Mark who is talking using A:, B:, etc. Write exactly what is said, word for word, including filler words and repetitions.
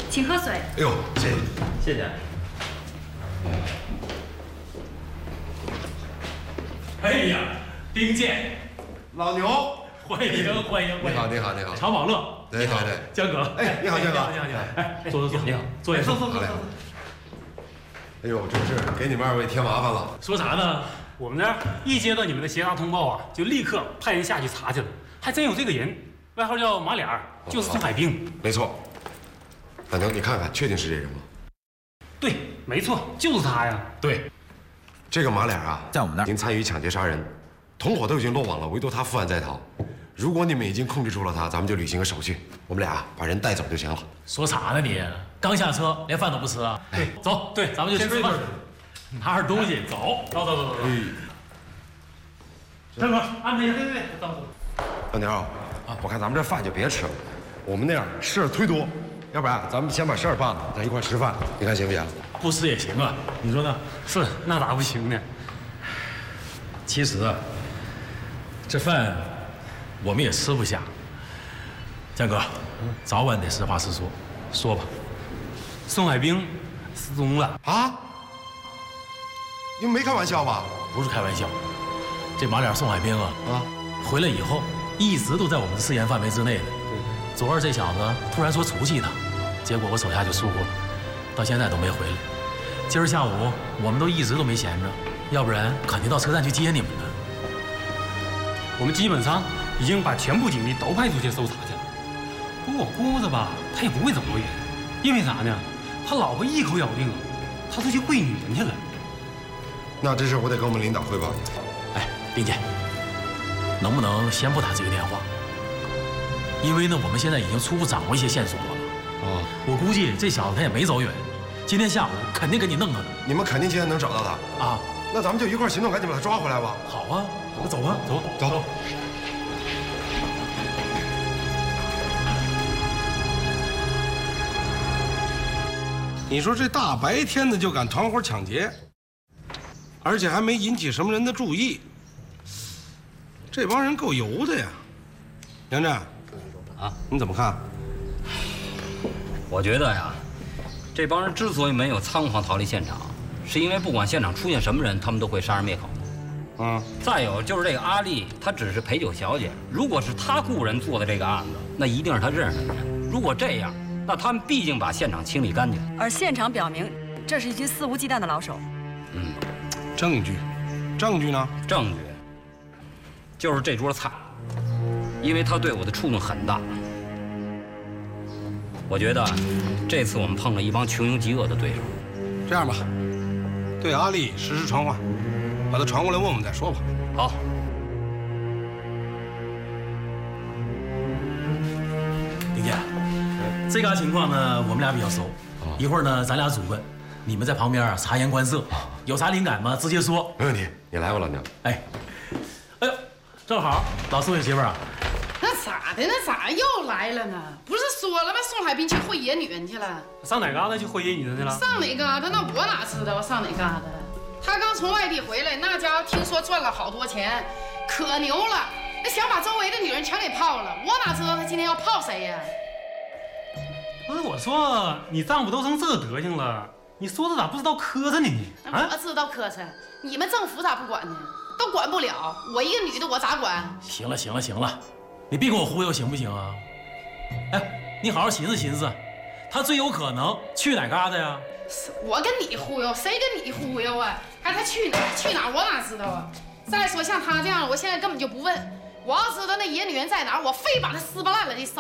A: 请喝水。
B: 哎呦，谢谢，
C: 谢谢。
D: 哎呀，丁健，
B: 老牛，
D: 欢迎欢迎！
B: 你好，你好，你好，
D: 常宝乐，
B: 对对对，
D: 江哥，
B: 哎，你好，江哥，
D: 你好，你好，哎，坐坐坐，你好，坐下，
B: 坐坐坐。哎呦，真是给你们二位添麻烦了。
D: 说啥呢？我们呢一接到你们的协查通报啊，就立刻派人下去查去了，还真有这个人，外号叫马脸儿，就是宋海兵。
B: 没错。老牛，你看看，确定是这人吗？
D: 对，没错，就是他呀。对，
B: 这个马脸啊，
C: 在我们那儿
B: 您参与抢劫杀人，同伙都已经落网了，唯独他负案在逃。如果你们已经控制住了他，咱们就履行个手续，我们俩把人带走就行了。
E: 说啥呢你？刚下车连饭都不吃啊？
D: 对，
E: 走，
D: 对，
E: 咱们就去吃饭，拿点东西，走，走走走走走。
D: 大哥，安排一下，对对对，走走。
B: 老牛，我看咱们这饭就别吃了，我们那样事儿忒多，要不然咱们先把事儿办了，咱一块吃饭，你看行不行？
E: 不吃也行啊，你说呢？
D: 是，那咋不行呢？
E: 其实啊，这饭我们也吃不下。江哥，早晚得实话实说，说吧。
D: 宋海兵失踪了
B: 啊？你们没开玩笑吧？
E: 不是开玩笑，这马脸宋海兵啊，
B: 啊，
E: 回来以后一直都在我们的视线范围之内的。昨儿这小子突然说除弃他，结果我手下就疏忽了，到现在都没回来。今儿下午我们都一直都没闲着，要不然肯定到车站去接你们的。
D: 我们基本上已经把全部警力都派出去搜查去了。不过我估摸着吧，他也不会走多远，因为啥呢？他老婆一口咬定啊，他出去会女人去了。
B: 那这事我得跟我们领导汇报一下。
E: 哎，丁姐，能不能先不打这个电话？因为呢，我们现在已经初步掌握一些线索了。
B: 哦，
E: 我估计这小子他也没走远，今天下午肯定给你弄他的。
B: 你们肯定今天能找到他
E: 啊？
B: 那咱们就一块行动，赶紧把他抓回来吧。
E: 好啊，那走吧，走
B: 走。
E: 走
F: 你说这大白天的就敢团伙抢劫，而且还没引起什么人的注意，这帮人够油的呀！杨震，啊，你怎么看？
C: 我觉得呀，这帮人之所以没有仓皇逃离现场，是因为不管现场出现什么人，他们都会杀人灭口。
F: 嗯，
C: 再有就是这个阿丽，她只是陪酒小姐，如果是她雇人做的这个案子，那一定是她认识的人。如果这样，那他们毕竟把现场清理干净。
G: 而现场表明，这是一群肆无忌惮的老手。
C: 嗯，
F: 证据，证据呢？
C: 证据就是这桌菜，因为他对我的触动很大。我觉得这次我们碰了一帮穷凶极恶的对手。
F: 这样吧，对阿丽实施传唤，把他传过来问问再说吧。
C: 好。
E: 丁姐，这嘎情况呢，我们俩比较熟。一会儿呢，咱俩主问，你们在旁边啊察言观色，有啥灵感吗？直接说。
B: 没问题，你来吧，老娘。
E: 哎，哎呦，正好，老宋有媳妇儿啊。
H: 那咋的？那咋又来了呢？不是说了吗？宋海兵去会野女人去了。
D: 上哪嘎达去会野女人去了？
H: 上哪嘎达？那我哪知道上哪嘎达？他刚从外地回来，那家伙听说赚了好多钱，可牛了。那想把周围的女人全给泡了。我哪知道他今天要泡谁呀？
D: 不是我说，你丈夫都成这德行了，你说的咋不知道磕碜呢你？
H: 啊，我知道磕碜，你们政府咋不管呢？都管不了，我一个女的我咋管？
E: 行了行了行了，你别给我忽悠行不行啊？哎，你好好寻思寻思，他最有可能去哪嘎达呀？
H: 我跟你忽悠，谁跟你忽悠啊？还他去哪去哪我哪知道啊？再说像他这样，我现在根本就不问。我要知道那野女人在哪儿，我非把她撕巴烂了的烧。